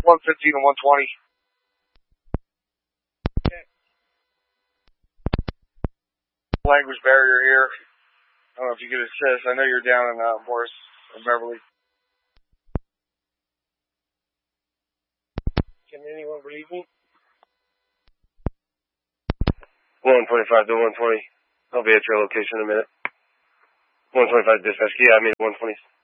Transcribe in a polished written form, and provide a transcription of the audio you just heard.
115 and 120. Okay. Language barrier here. I don't know if you could assist. I know you're down in Morris and Beverly. Can anyone read me? 125 to 120. I'll be at your location in a minute. 125 dispatch. Yeah, I mean 120.